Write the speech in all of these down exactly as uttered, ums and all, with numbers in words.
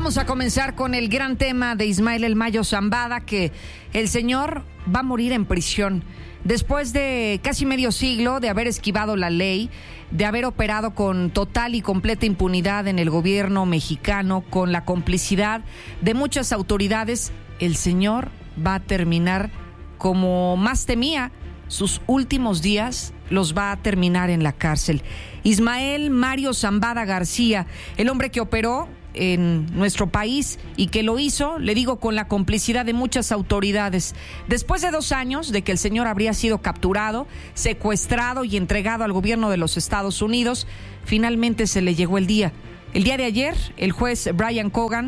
Vamos a comenzar con el gran tema de Ismael El Mayo Zambada, que el señor va a morir en prisión. Después de casi medio siglo de haber esquivado la ley, de haber operado con total y completa impunidad en el gobierno mexicano, con la complicidad de muchas autoridades, el señor va a terminar como más temía. Sus últimos días los va a terminar en la cárcel. Ismael Mario Zambada García, el hombre que operó en nuestro país y que lo hizo, le digo, con la complicidad de muchas autoridades. Después de dos años de que el señor habría sido capturado, secuestrado y entregado al gobierno de los Estados Unidos, finalmente se le llegó el día. El día de ayer, el juez Brian Cogan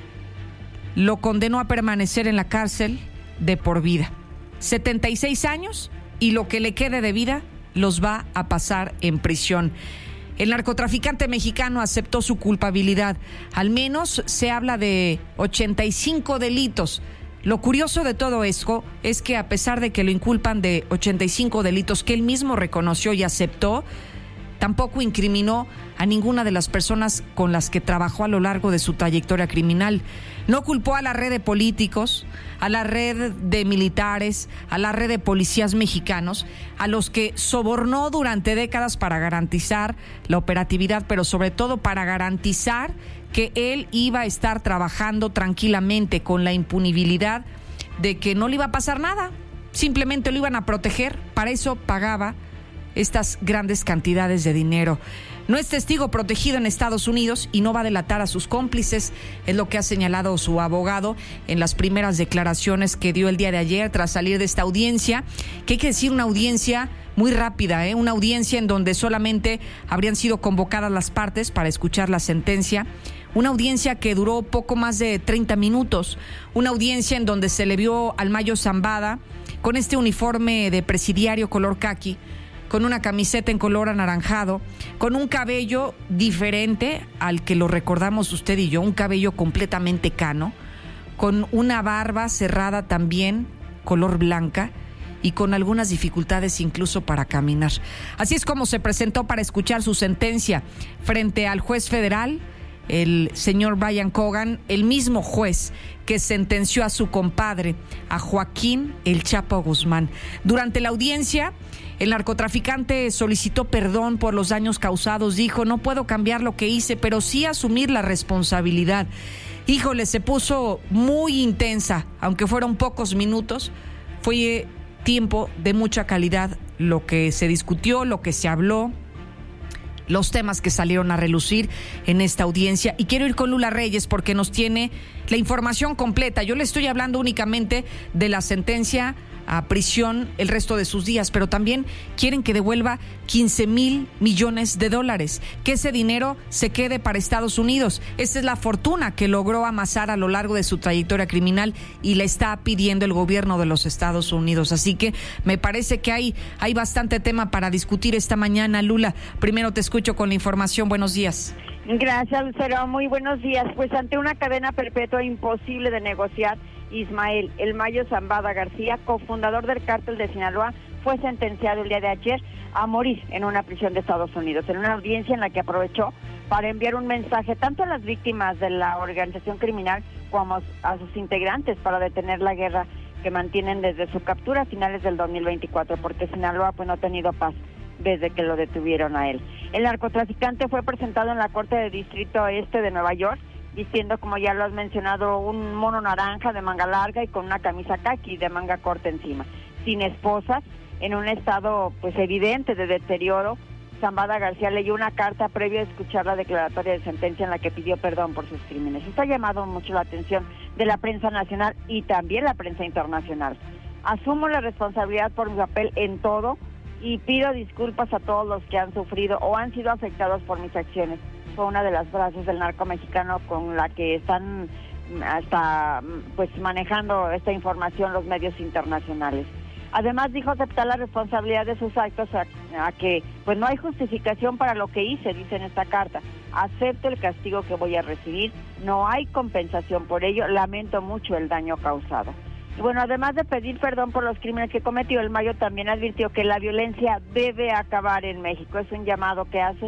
lo condenó a permanecer en la cárcel de por vida. setenta y seis años y lo que le quede de vida los va a pasar en prisión. El narcotraficante mexicano aceptó su culpabilidad. Al menos se habla de ochenta y cinco delitos. Lo curioso de todo esto es que a pesar de que lo inculpan de ochenta y cinco delitos que él mismo reconoció y aceptó, tampoco incriminó a ninguna de las personas con las que trabajó a lo largo de su trayectoria criminal. No culpó a la red de políticos, a la red de militares, a la red de policías mexicanos, a los que sobornó durante décadas para garantizar la operatividad, pero sobre todo para garantizar que él iba a estar trabajando tranquilamente con la impunibilidad de que no le iba a pasar nada, simplemente lo iban a proteger. Para eso pagaba estas grandes cantidades de dinero. No es testigo protegido en Estados Unidos y no va a delatar a sus cómplices, es lo que ha señalado su abogado en las primeras declaraciones que dio el día de ayer tras salir de esta audiencia, que hay que decir una audiencia muy rápida, ¿eh? Una audiencia en donde solamente habrían sido convocadas las partes para escuchar la sentencia, una audiencia que duró poco más de treinta minutos, una audiencia en donde se le vio al Mayo Zambada con este uniforme de presidiario color caqui, con una camiseta en color anaranjado, con un cabello diferente al que lo recordamos usted y yo, un cabello completamente cano, con una barba cerrada también, color blanca, y con algunas dificultades incluso para caminar. Así es como se presentó para escuchar su sentencia frente al juez federal, el señor Brian Cogan, el mismo juez que sentenció a su compadre, a Joaquín El Chapo Guzmán. Durante la audiencia, el narcotraficante solicitó perdón por los daños causados. Dijo: no puedo cambiar lo que hice, pero sí asumir la responsabilidad. Híjole, se puso muy intensa, aunque fueron pocos minutos. Fue tiempo de mucha calidad lo que se discutió, lo que se habló, los temas que salieron a relucir en esta audiencia. Y quiero ir con Lula Reyes porque nos tiene la información completa. Yo le estoy hablando únicamente de la sentencia a prisión el resto de sus días, pero también quieren que devuelva quince mil millones de dólares, que ese dinero se quede para Estados Unidos. Esta es la fortuna que logró amasar a lo largo de su trayectoria criminal y le está pidiendo el gobierno de los Estados Unidos. Así que me parece que hay, hay bastante tema para discutir esta mañana. Lula, primero te escucho con la información. Buenos días. Gracias, Lucero. Muy buenos días. Pues ante una cadena perpetua imposible de negociar, Ismael El Mayo Zambada García, cofundador del cártel de Sinaloa, fue sentenciado el día de ayer a morir en una prisión de Estados Unidos, en una audiencia en la que aprovechó para enviar un mensaje tanto a las víctimas de la organización criminal como a sus integrantes para detener la guerra que mantienen desde su captura a finales del dos mil veinticuatro, porque Sinaloa pues no ha tenido paz desde que lo detuvieron a él. El narcotraficante fue presentado en la Corte de Distrito Este de Nueva York, vistiendo, como ya lo has mencionado, un mono naranja de manga larga y con una camisa caqui de manga corta encima. Sin esposas, en un estado pues evidente de deterioro, Zambada García leyó una carta previo a escuchar la declaratoria de sentencia en la que pidió perdón por sus crímenes. Esto ha llamado mucho la atención de la prensa nacional y también la prensa internacional. Asumo la responsabilidad por mi papel en todo y pido disculpas a todos los que han sufrido o han sido afectados por mis acciones. Fue una de las frases del narco mexicano con la que están hasta pues manejando esta información los medios internacionales. Además dijo aceptar la responsabilidad de sus actos, a, a que pues no hay justificación para lo que hice, dice en esta carta. Acepto el castigo que voy a recibir, no hay compensación por ello, lamento mucho el daño causado. Y bueno, además de pedir perdón por los crímenes que cometió, El Mayo también advirtió que la violencia debe acabar en México. Es un llamado que hace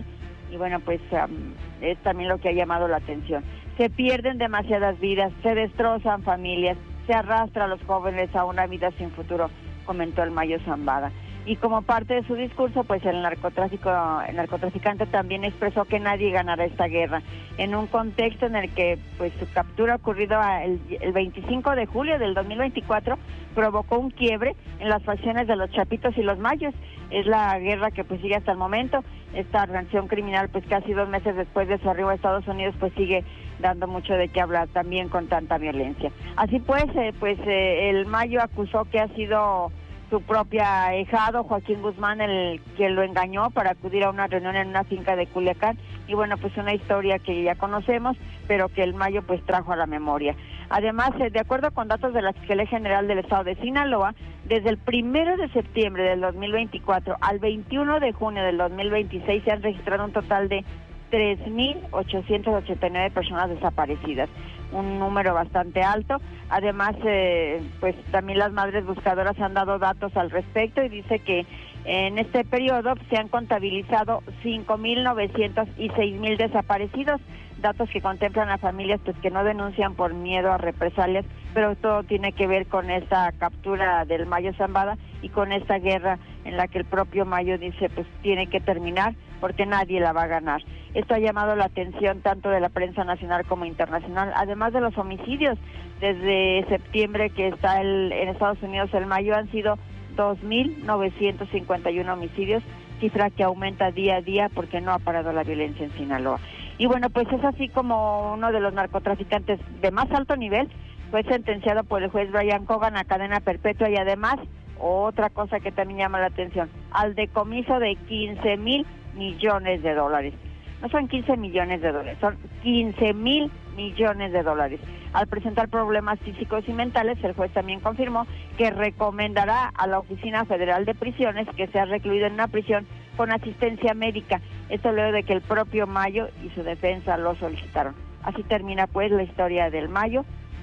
y bueno, pues um, es también lo que ha llamado la atención. Se pierden demasiadas vidas, se destrozan familias, se arrastra a los jóvenes a una vida sin futuro, comentó el Mayo Zambada. Y como parte de su discurso, pues el narcotráfico, el narcotraficante también expresó que nadie ganará esta guerra, en un contexto en el que pues su captura ocurrido el, el veinticinco de julio del dos mil veinticuatro provocó un quiebre en las facciones de los Chapitos y los Mayos. Es la guerra que pues sigue hasta el momento. Esta organización criminal, pues casi dos meses después de su arribo a Estados Unidos, pues sigue dando mucho de qué hablar también con tanta violencia. Así pues, eh, pues eh, el Mayo acusó que ha sido su propia ahijado, Joaquín Guzmán, el que lo engañó para acudir a una reunión en una finca de Culiacán, y bueno, pues una historia que ya conocemos, pero que el Mayo pues trajo a la memoria. Además, eh, de acuerdo con datos de la Fiscalía General del Estado de Sinaloa, desde el primero de septiembre del dos mil veinticuatro al veintiuno de junio del dos mil veintiséis se han registrado un total de tres mil ochocientas ochenta y nueve personas desaparecidas, un número bastante alto. Además, eh, pues también las madres buscadoras han dado datos al respecto y dice que en este periodo se han contabilizado cinco mil novecientos y seis mil desaparecidos, datos que contemplan a familias pues que no denuncian por miedo a represalias, pero todo tiene que ver con esta captura del Mayo Zambada y con esta guerra en la que el propio Mayo dice pues tiene que terminar porque nadie la va a ganar. Esto ha llamado la atención tanto de la prensa nacional como internacional, además de los homicidios. Desde septiembre que está el, en Estados Unidos el Mayo han sido dos mil novecientos cincuenta y uno homicidios, cifra que aumenta día a día porque no ha parado la violencia en Sinaloa. Y bueno, pues es así como uno de los narcotraficantes de más alto nivel fue sentenciado por el juez Brian Cogan a cadena perpetua y además, otra cosa que también llama la atención, al decomiso de quince mil millones de dólares. No son quince millones de dólares, son quince mil millones de dólares. Al presentar problemas físicos y mentales, el juez también confirmó que recomendará a la Oficina Federal de Prisiones que sea recluido en una prisión con asistencia médica. Esto luego de que el propio Mayo y su defensa lo solicitaron. Así termina pues la historia del Mayo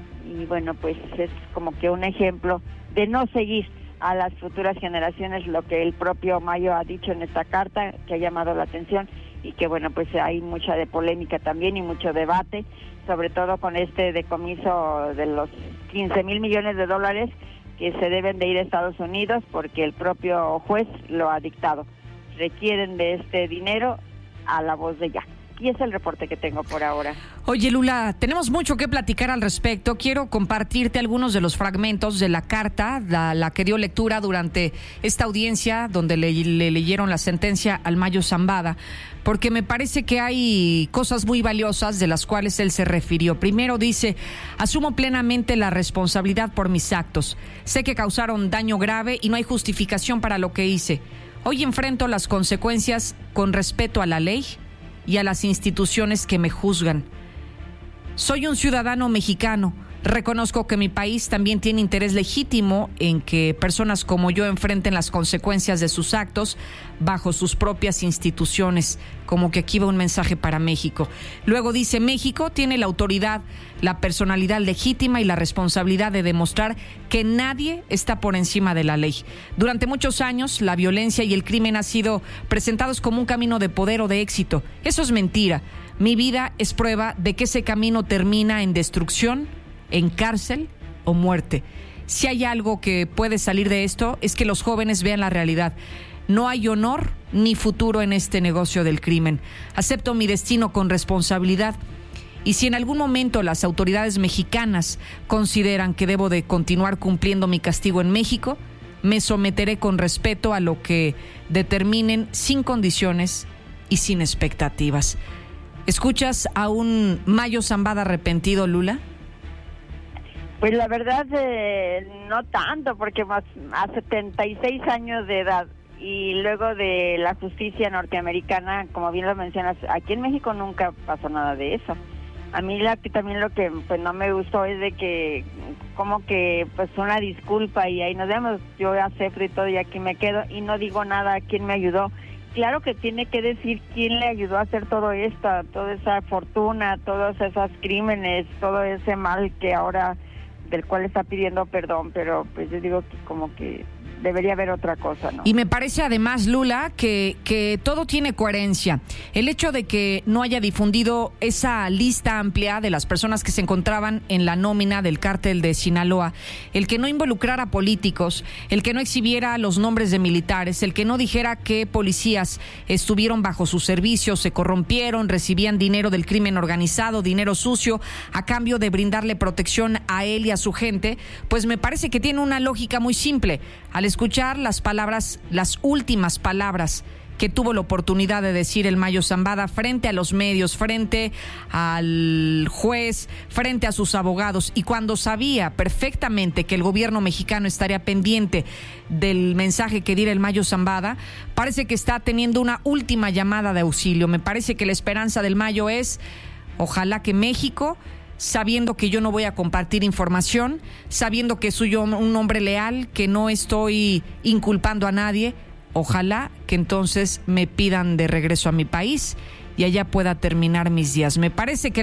y bueno, pues es como que un ejemplo de no seguir a las futuras generaciones lo que el propio Mayo ha dicho en esta carta, que ha llamado la atención y que bueno, pues hay mucha de polémica también y mucho debate, sobre todo con este decomiso de los quince mil millones de dólares que se deben de ir a Estados Unidos porque el propio juez lo ha dictado. Requieren de este dinero a la voz de ya. Y es el reporte que tengo por ahora. Oye, Lula, tenemos mucho que platicar al respecto. Quiero compartirte algunos de los fragmentos de la carta, la, la que dio lectura durante esta audiencia donde le, le leyeron la sentencia al Mayo Zambada, porque me parece que hay cosas muy valiosas de las cuales él se refirió. Primero dice, asumo plenamente la responsabilidad por mis actos. Sé que causaron daño grave y no hay justificación para lo que hice. Hoy enfrento las consecuencias con respeto a la ley y a las instituciones que me juzgan. Soy un ciudadano mexicano. Reconozco que mi país también tiene interés legítimo en que personas como yo enfrenten las consecuencias de sus actos bajo sus propias instituciones, como que aquí va un mensaje para México. Luego dice, México tiene la autoridad, la personalidad legítima y la responsabilidad de demostrar que nadie está por encima de la ley. Durante muchos años, la violencia y el crimen han sido presentados como un camino de poder o de éxito. Eso es mentira. Mi vida es prueba de que ese camino termina en destrucción, en cárcel o muerte. Si hay algo que puede salir de esto es que los jóvenes vean la realidad. No hay honor ni futuro en este negocio del crimen. Acepto mi destino con responsabilidad y si en algún momento las autoridades mexicanas consideran que debo de continuar cumpliendo mi castigo en México, me someteré con respeto a lo que determinen sin condiciones y sin expectativas. ¿Escuchas a un Mayo Zambada arrepentido, Lula? Pues la verdad, eh, no tanto, porque más, a setenta y seis años de edad y luego de la justicia norteamericana, como bien lo mencionas, aquí en México nunca pasó nada de eso. A mí la que también lo que pues no me gustó es de que como que pues una disculpa y ahí nos vemos, yo acepto y todo y aquí me quedo y no digo nada a quién me ayudó. Claro que tiene que decir quién le ayudó a hacer todo esto, toda esa fortuna, todos esos crímenes, todo ese mal que ahora del cual está pidiendo perdón, pero pues yo digo que como que debería haber otra cosa, ¿no? Y me parece además, Lula, que, que todo tiene coherencia. El hecho de que no haya difundido esa lista amplia de las personas que se encontraban en la nómina del cártel de Sinaloa, el que no involucrara políticos, el que no exhibiera los nombres de militares, el que no dijera que policías estuvieron bajo su servicio, se corrompieron, recibían dinero del crimen organizado, dinero sucio, a cambio de brindarle protección a él y a su gente, pues me parece que tiene una lógica muy simple. Al escuchar las palabras, las últimas palabras que tuvo la oportunidad de decir el Mayo Zambada frente a los medios, frente al juez, frente a sus abogados, y cuando sabía perfectamente que el gobierno mexicano estaría pendiente del mensaje que diera el Mayo Zambada, parece que está teniendo una última llamada de auxilio. Me parece que la esperanza del Mayo es, ojalá que México, sabiendo que yo no voy a compartir información, sabiendo que soy yo un hombre leal, que no estoy inculpando a nadie, ojalá que entonces me pidan de regreso a mi país y allá pueda terminar mis días. Me parece que